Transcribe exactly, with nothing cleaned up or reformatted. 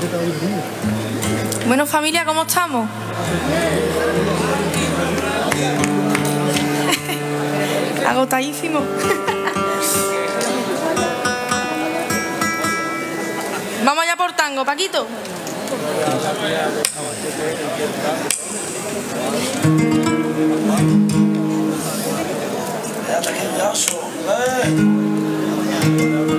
Bueno, familia, ¿cómo estamos? Agotadísimo. Vamos allá por tango, Paquito. Quédate quieto, eh.